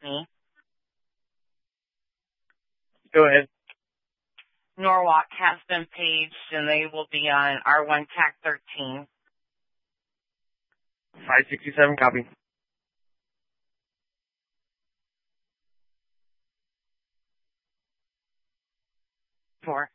me. Go ahead. Norwalk has been paged, and they will be on R1 TAC 13. 567, copy. 4.